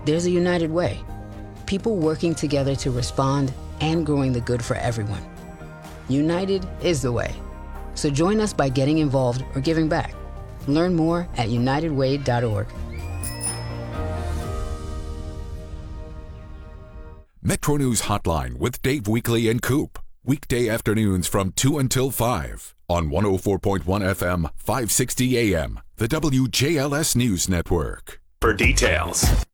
There's a United Way. People working together to respond and growing the good for everyone. United is the way. So join us by getting involved or giving back. Learn more at unitedway.org. Metro News Hotline with Dave Weekly and Coop. Weekday afternoons from 2 until 5 on 104.1 FM, 560 AM, the WJLS News Network. For details.